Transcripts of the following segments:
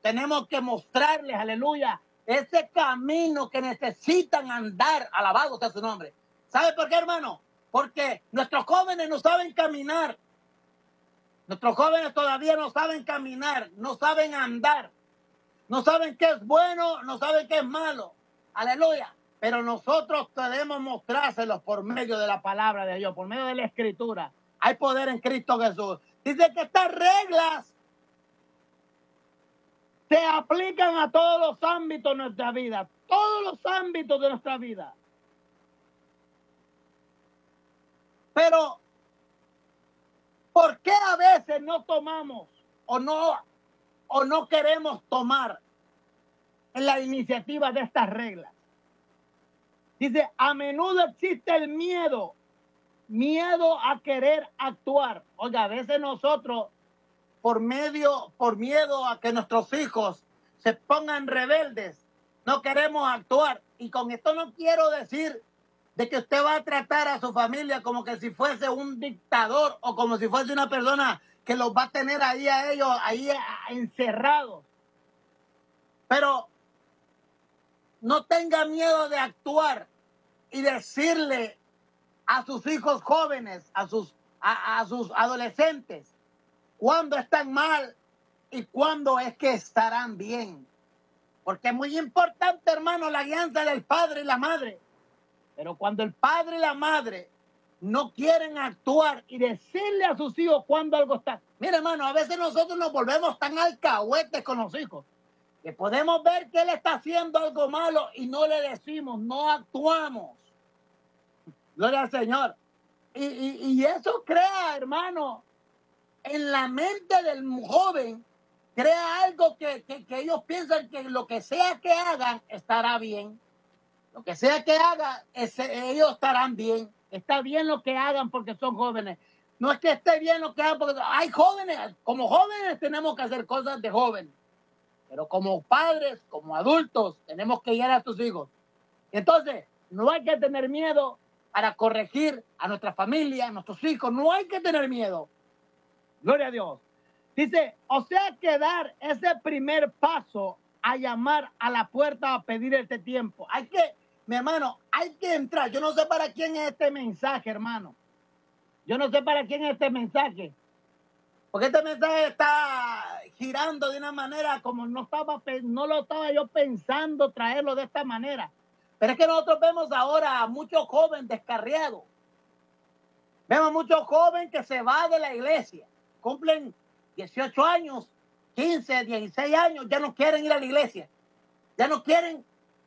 tenemos que mostrarles, aleluya, ese camino que necesitan andar. Alabado sea su nombre. ¿Sabe por qué, hermano? Porque nuestros jóvenes no saben caminar. Nuestros jóvenes todavía no saben caminar, no saben andar, no saben qué es bueno, no saben qué es malo. Aleluya. Pero nosotros debemos mostrárselos por medio de la palabra de Dios, por medio de la Escritura. Hay poder en Cristo Jesús. Dice que estas reglas se aplican a todos los ámbitos de nuestra vida, todos los ámbitos de nuestra vida. Pero, ¿por qué a veces no tomamos o no queremos tomar en la iniciativa de estas reglas? Dice, a menudo existe el miedo a querer actuar. Oiga, a veces nosotros, por miedo a que nuestros hijos se pongan rebeldes, no queremos actuar. Y con esto no quiero decir de que usted va a tratar a su familia como que si fuese un dictador o como si fuese una persona que los va a tener ahí a ellos, encerrados. Pero no tenga miedo de actuar y decirle a sus hijos jóvenes, a sus adolescentes, cuándo están mal y cuándo es que estarán bien. Porque es muy importante, hermano, la guianza del padre y la madre. Pero cuando el padre y la madre no quieren actuar y decirle a sus hijos cuándo algo está... Mira, hermano, a veces nosotros nos volvemos tan alcahuetes con los hijos que podemos ver que él está haciendo algo malo y no le decimos, no actuamos. Gloria al Señor. Y eso crea, hermano, en la mente del joven, crea algo que ellos piensan que lo que sea que hagan estará bien. Lo que sea que hagan, ellos estarán bien. Está bien lo que hagan porque son jóvenes. No es que esté bien lo que hagan porque hay jóvenes. Como jóvenes tenemos que hacer cosas de jóvenes. Pero como padres, como adultos, tenemos que guiar a tus hijos. Entonces, no hay que tener miedo para corregir a nuestra familia, a nuestros hijos. No hay que tener miedo. Gloria a Dios. Dice, o sea que dar ese primer paso a llamar a la puerta a pedir este tiempo. Hay que, mi hermano, hay que entrar. Yo no sé para quién es este mensaje, hermano. Yo no sé para quién es este mensaje. Porque este mensaje está girando de una manera como no lo estaba yo pensando traerlo de esta manera. Pero es que nosotros vemos ahora a muchos jóvenes descarriados. Vemos muchos jóvenes que se van de la iglesia. Cumplen 18 años, 15, 16 años, ya no quieren ir a la iglesia. Ya no quieren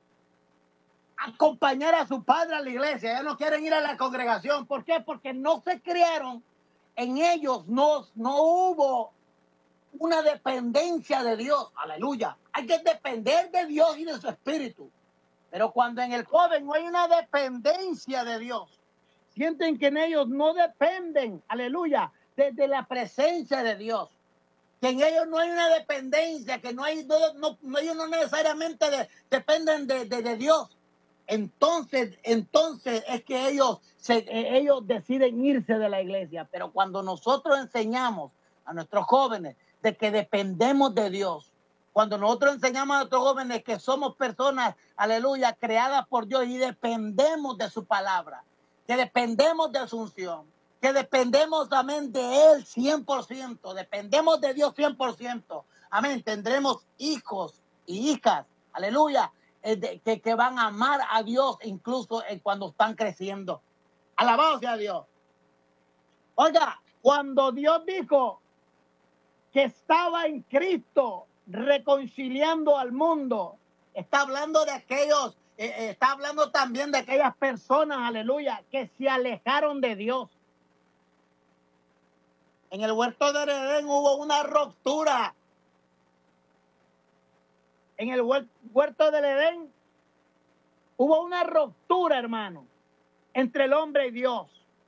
acompañar a su padre a la iglesia. Ya no quieren ir a la congregación. ¿Por qué? Porque no se criaron. En ellos no hubo una dependencia de Dios. Aleluya. Hay que depender de Dios y de su espíritu. Pero cuando en el joven no hay una dependencia de Dios, sienten que en ellos no dependen, aleluya, de la presencia de Dios. Que en ellos no hay una dependencia, que ellos no necesariamente dependen de Dios. Entonces es que ellos deciden irse de la iglesia. Pero cuando nosotros enseñamos a nuestros jóvenes de que dependemos de Dios, cuando nosotros enseñamos a nuestros jóvenes que somos personas, aleluya, creadas por Dios y dependemos de su palabra, que dependemos de su unción, que dependemos también de Él 100%, dependemos de Dios 100%, amén, tendremos hijos y hijas, aleluya, que van a amar a Dios incluso cuando están creciendo. Alabado sea Dios. Oiga, cuando Dios dijo que estaba en Cristo reconciliando al mundo, está hablando de aquellos, está hablando también de aquellas personas, aleluya, que se alejaron de Dios. En el huerto del Edén hubo una ruptura. En el huerto del Edén hubo una ruptura, hermano, entre el hombre y Dios.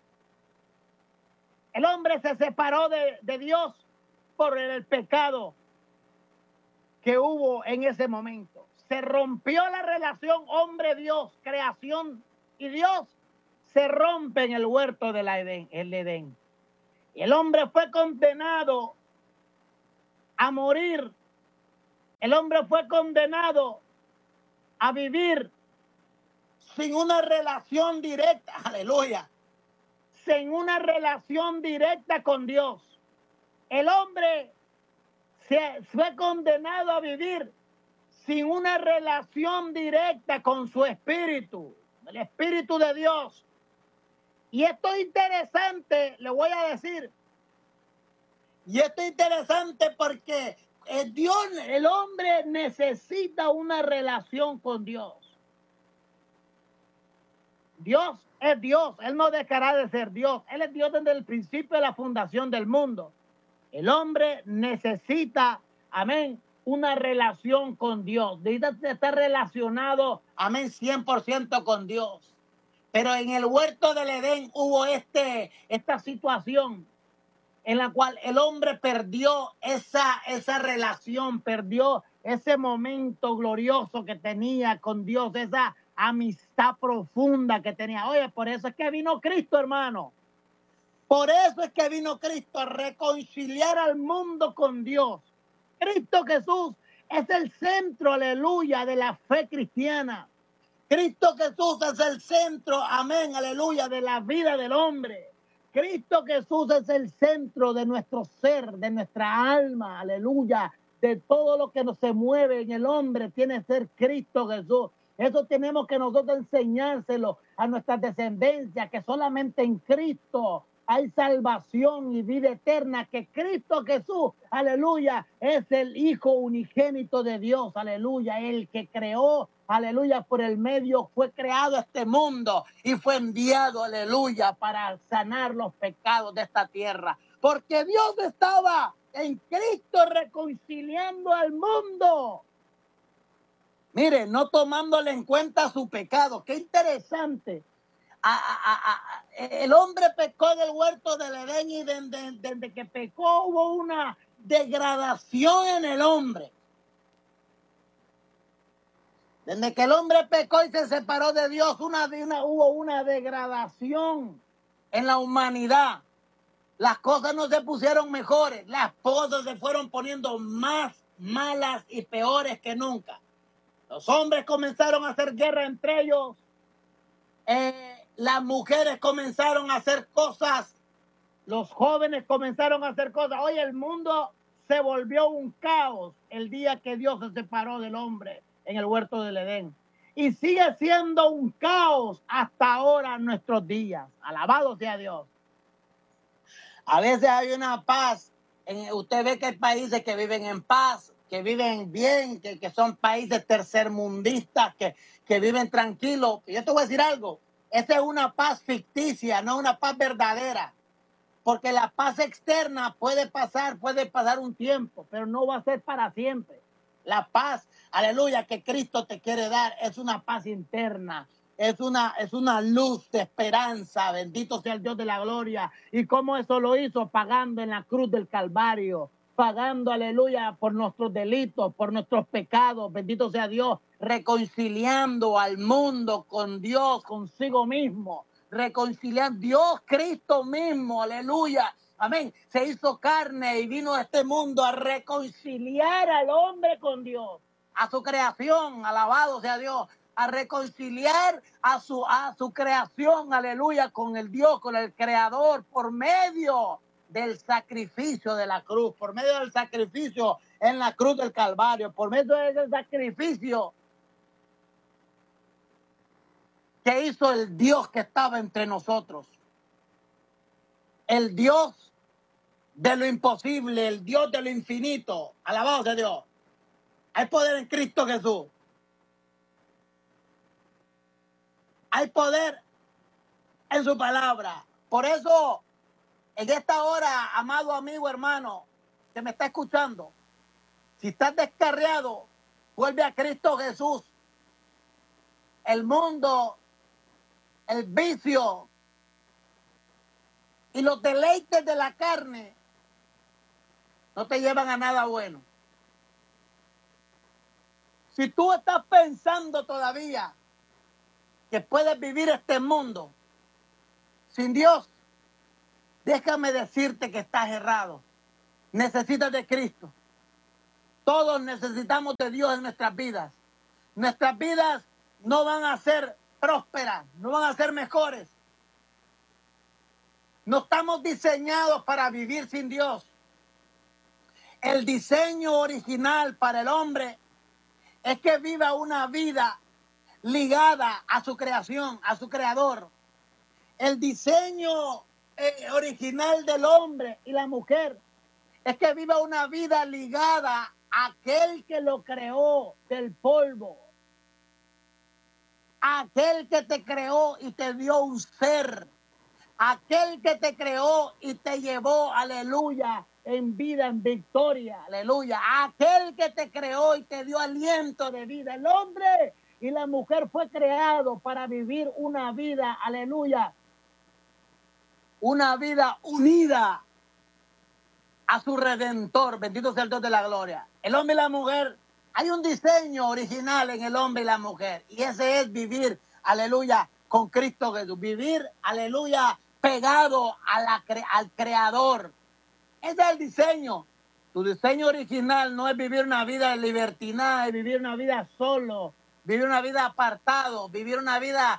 El hombre se separó de Dios por el pecado que hubo en ese momento. Se rompió la relación hombre-Dios, creación y Dios. Se rompe en el huerto del Edén. El hombre fue condenado a morir El hombre fue condenado a vivir sin una relación directa, aleluya, sin una relación directa con Dios. El hombre fue condenado a vivir sin una relación directa con su espíritu, el espíritu de Dios. Y esto es interesante, le voy a decir, y esto es interesante porque el hombre necesita una relación con Dios. Dios es Dios, Él no dejará de ser Dios. Él es Dios desde el principio de la fundación del mundo. El hombre necesita, amén, una relación con Dios. Necesita estar relacionado, amén, 100% con Dios. Pero en el huerto del Edén hubo esta situación en la cual el hombre perdió esa relación, perdió ese momento glorioso que tenía con Dios, esa amistad profunda que tenía. Oye, por eso es que vino Cristo, hermano. Por eso es que vino Cristo a reconciliar al mundo con Dios. Cristo Jesús es el centro, aleluya, de la fe cristiana. Cristo Jesús es el centro, amén, aleluya, de la vida del hombre. Cristo Jesús es el centro de nuestro ser, de nuestra alma, aleluya, de todo lo que nos se mueve en el hombre, tiene que ser Cristo Jesús. Eso tenemos que nosotros enseñárselo a nuestras descendencias, que solamente en Cristo hay salvación y vida eterna, que Cristo Jesús, aleluya, es el Hijo unigénito de Dios, aleluya, el que creó, aleluya, por el medio fue creado este mundo y fue enviado, aleluya, para sanar los pecados de esta tierra, porque Dios estaba en Cristo reconciliando al mundo. Mire, no tomándole en cuenta su pecado. Qué interesante. El hombre pecó del huerto del Edén y desde que pecó hubo una degradación en el hombre. Desde que el hombre pecó y se separó de Dios, hubo una degradación en la humanidad. Las cosas no se pusieron mejores, las cosas se fueron poniendo más malas y peores que nunca. Los hombres comenzaron a hacer guerra entre ellos. Las mujeres comenzaron a hacer cosas. Los jóvenes comenzaron a hacer cosas. Hoy el mundo se volvió un caos el día que Dios se separó del hombre en el huerto del Edén. Y sigue siendo un caos hasta ahora en nuestros días. Alabado sea Dios. A veces hay una paz. Usted ve que hay países que viven en paz, que viven bien, que son países tercermundistas, que viven tranquilos. Yo te voy a decir algo. Esa es una paz ficticia, no una paz verdadera. Porque la paz externa puede pasar un tiempo, pero no va a ser para siempre. La paz, aleluya, que Cristo te quiere dar es una paz interna. Es una luz de esperanza. Bendito sea el Dios de la gloria. ¿Y cómo eso lo hizo? Pagando en la cruz del Calvario. Pagando, aleluya, por nuestros delitos, por nuestros pecados. Bendito sea Dios. Reconciliando al mundo con Dios, consigo mismo. Reconciliando. Dios, Cristo mismo, aleluya. Amén. Se hizo carne y vino a este mundo a reconciliar al hombre con Dios. A su creación, alabado sea Dios. A reconciliar a su creación, aleluya, con el Dios, con el Creador, por medio del sacrificio de la cruz, por medio del sacrificio en la cruz del Calvario, por medio del sacrificio que hizo el Dios que estaba entre nosotros. El Dios de lo imposible, el Dios de lo infinito. Alabado sea Dios. Hay poder en Cristo Jesús. Hay poder en su palabra. Por eso, en esta hora, amado amigo, hermano, que me está escuchando, si estás descarriado, vuelve a Cristo Jesús. El mundo, el vicio y los deleites de la carne no te llevan a nada bueno. Si tú estás pensando todavía que puedes vivir este mundo sin Dios, déjame decirte que estás errado. Necesitas de Cristo. Todos necesitamos de Dios en nuestras vidas. Nuestras vidas no van a ser prósperas, no van a ser mejores. No estamos diseñados para vivir sin Dios. El diseño original para el hombre es que viva una vida ligada a su creación, a su creador. El diseño original del hombre y la mujer es que viva una vida ligada a aquel que lo creó del polvo. Aquel que te creó y te dio un ser. Aquel que te creó y te llevó, aleluya, en vida, en victoria, aleluya. Aquel que te creó y te dio aliento de vida. El hombre y la mujer fue creado para vivir una vida, aleluya, una vida unida a su Redentor. Bendito sea el Dios de la gloria. El hombre y la mujer, hay un diseño original en el hombre y la mujer. Y ese es vivir, aleluya, con Cristo Jesús. Vivir, aleluya, pegado a al Creador. Ese es el diseño. Tu diseño original no es vivir una vida de libertinaje, vivir una vida solo, vivir una vida apartado, vivir una vida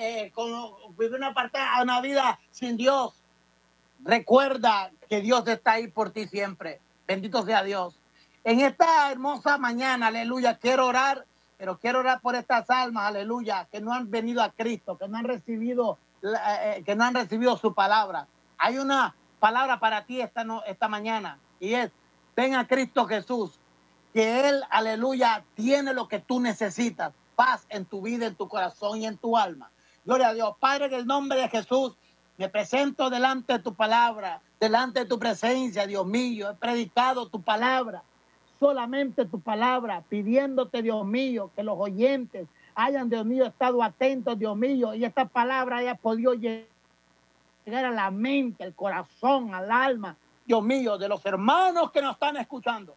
una vida sin Dios. Recuerda que Dios está ahí por ti siempre. Bendito sea Dios. En esta hermosa mañana, aleluya, quiero orar, pero quiero orar por estas almas, aleluya, que no han venido a Cristo, que no han recibido su palabra. Hay una palabra para ti esta mañana y es: ven a Cristo Jesús, que Él, aleluya, tiene lo que tú necesitas. Paz en tu vida, en tu corazón y en tu alma. Gloria a Dios. Padre, en el nombre de Jesús, me presento delante de tu palabra, delante de tu presencia, Dios mío. He predicado tu palabra, solamente tu palabra, pidiéndote, Dios mío, que los oyentes hayan, Dios mío, estado atentos, Dios mío, y esta palabra haya podido llegar a la mente, al corazón, al alma, Dios mío, de los hermanos que nos están escuchando.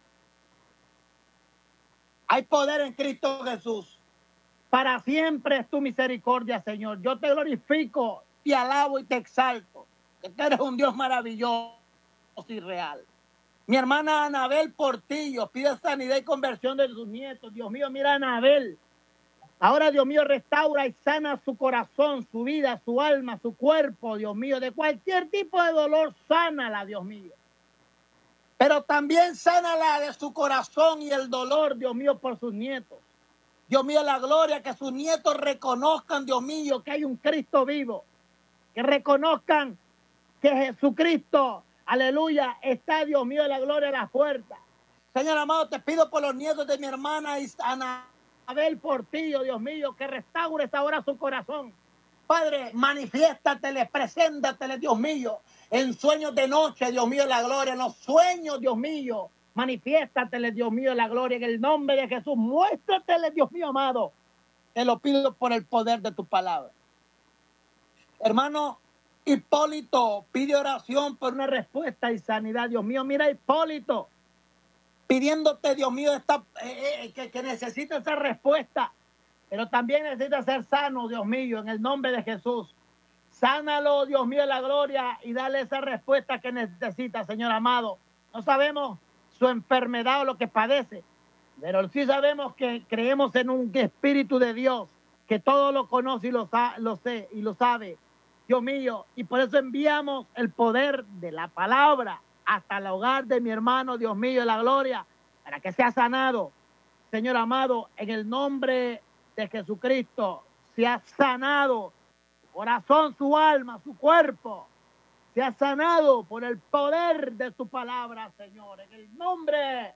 Hay poder en Cristo Jesús. Para siempre es tu misericordia, Señor. Yo te glorifico, te alabo y te exalto, que tú eres un Dios maravilloso y real. Mi hermana Anabel Portillo pide sanidad y conversión de sus nietos. Dios mío, mira a Anabel. Ahora, Dios mío, restaura y sana su corazón, su vida, su alma, su cuerpo, Dios mío. De cualquier tipo de dolor, sánala, Dios mío. Pero también sánala de su corazón y el dolor, Dios mío, por sus nietos. Dios mío, la gloria, que sus nietos reconozcan, Dios mío, que hay un Cristo vivo. Que reconozcan que Jesucristo, aleluya, está, Dios mío, de la gloria a la puerta. Señor amado, te pido por los nietos de mi hermana Anabel Portillo, Dios mío, que restaures ahora su corazón. Padre, manifiéstateles, preséntateles, Dios mío, en sueños de noche, Dios mío, la gloria, en los sueños, Dios mío, manifiéstateles, Dios mío, la gloria, en el nombre de Jesús, muéstrateles, Dios mío amado. Te lo pido por el poder de tu palabra. Hermano Hipólito pide oración por una respuesta y sanidad. Dios mío, mira Hipólito, pidiéndote, Dios mío, que necesita esa respuesta, pero también necesita ser sano, Dios mío, en el nombre de Jesús. Sánalo, Dios mío, la gloria, y dale esa respuesta que necesita, Señor amado. No sabemos su enfermedad o lo que padece, pero sí sabemos que creemos en un Espíritu de Dios, que todo lo conoce y lo sé y lo sabe, Dios mío, y por eso enviamos el poder de la palabra hasta el hogar de mi hermano, Dios mío, de la gloria, para que sea sanado. Señor amado, en el nombre de Jesucristo, sea sanado su corazón, su alma, su cuerpo, sea sanado por el poder de tu palabra, Señor, en el nombre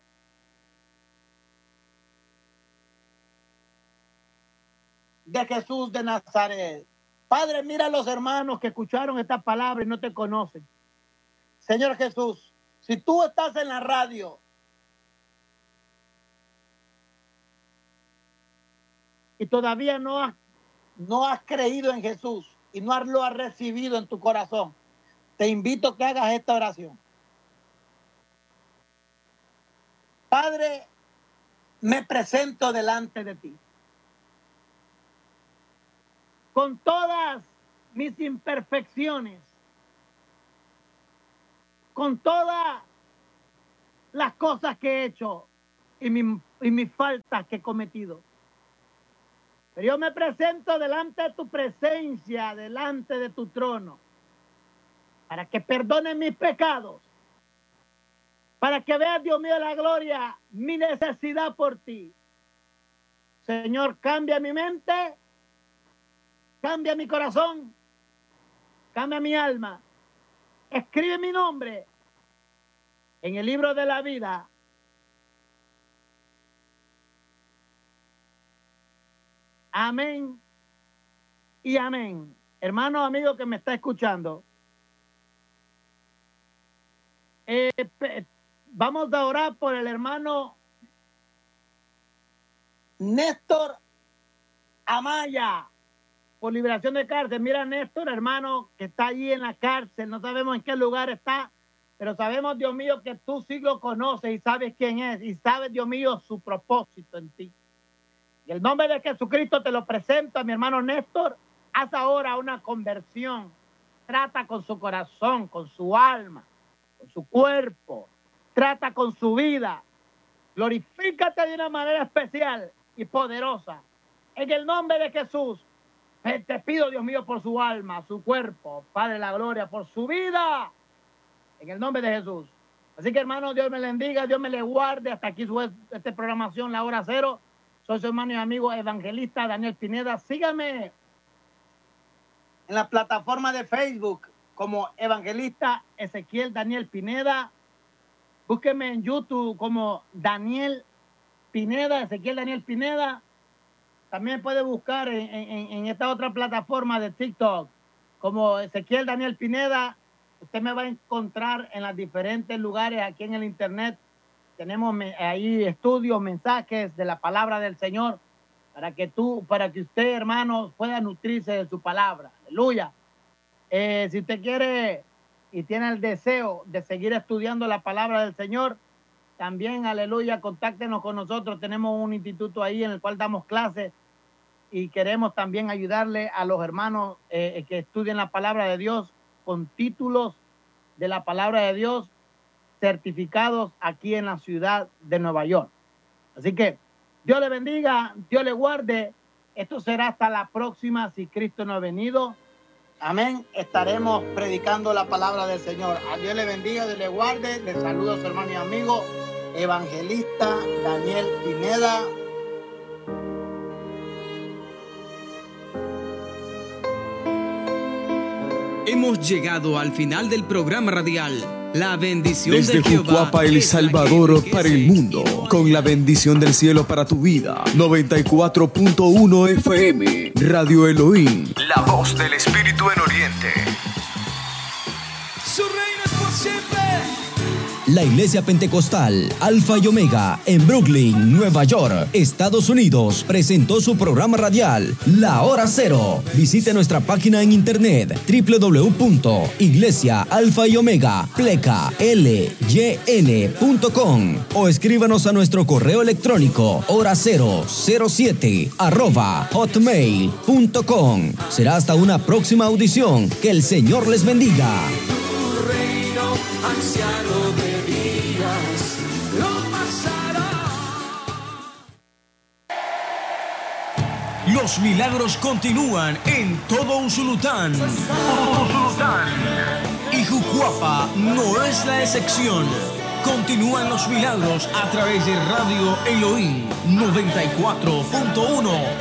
de Jesús de Nazaret. Padre, mira a los hermanos que escucharon esta palabra y no te conocen. Señor Jesús, si tú estás en la radio y todavía no has creído en Jesús y no lo has recibido en tu corazón, te invito a que hagas esta oración. Padre, me presento delante de ti con todas mis imperfecciones, con todas las cosas que he hecho y mis faltas que he cometido. Pero yo me presento delante de tu presencia, delante de tu trono, para que perdones mis pecados, para que veas, Dios mío, la gloria, mi necesidad por ti. Señor, cambia mi mente, cambia mi corazón, cambia mi alma. Escribe mi nombre en el libro de la vida. Amén y amén. Hermano, amigo que me está escuchando, vamos a orar por el hermano Néstor Amaya, por liberación de cárcel. Mira, Néstor, hermano, que está allí en la cárcel, no sabemos en qué lugar está, pero sabemos, Dios mío, que tú sí lo conoces y sabes quién es, y sabes, Dios mío, su propósito en ti. En el nombre de Jesucristo te lo presento a mi hermano Néstor. Haz ahora una conversión. Trata con su corazón, con su alma, con su cuerpo. Trata con su vida. Glorifícate de una manera especial y poderosa. En el nombre de Jesús, te pido, Dios mío, por su alma, su cuerpo, Padre de la gloria, por su vida. En el nombre de Jesús. Así que, hermano, Dios me le bendiga, Dios me le guarde. Hasta aquí esta programación, La Hora Cero. Soy su hermano y amigo evangelista Daniel Pineda. Sígame en la plataforma de Facebook como evangelista Ezequiel Daniel Pineda. Búsqueme en YouTube como Daniel Pineda, Ezequiel Daniel Pineda. También puede buscar en esta otra plataforma de TikTok como Ezequiel Daniel Pineda. Usted me va a encontrar en los diferentes lugares aquí en el internet. Tenemos ahí estudios, mensajes de la palabra del Señor para que usted, hermano, pueda nutrirse de su palabra. Aleluya. Si usted quiere y tiene el deseo de seguir estudiando la palabra del Señor, también, aleluya, contáctenos con nosotros. Tenemos un instituto ahí en el cual damos clases y queremos también ayudarle a los hermanos que estudien la palabra de Dios con títulos de la palabra de Dios certificados aquí en la ciudad de Nueva York. Así que Dios le bendiga, Dios le guarde. Esto será hasta la próxima si Cristo no ha venido. Amén. Estaremos predicando la palabra del Señor. A Dios le bendiga, Dios le guarde. Le saludo a su hermano y amigo evangelista Daniel Pineda. Hemos llegado al final del programa radial. La bendición desde de Jehová Jucuapa, El Salvador, para el mundo, con la bendición del cielo para tu vida. 94.1 FM, Radio Elohim, la voz del Espíritu en Oriente. Su reino es por siempre. La Iglesia Pentecostal Alfa y Omega en Brooklyn, Nueva York, Estados Unidos, presentó su programa radial La Hora Cero. Visite nuestra página en internet www.iglesiaalfayomegaPlecaLyn.com o escríbanos a nuestro correo electrónico hora007@hotmail.com. Será hasta una próxima audición. Que el Señor les bendiga. Anciano de días, no pasará. Los milagros continúan en todo Usulután. Y Jucuapa no es la excepción. Continúan los milagros a través de Radio Elohim 94.1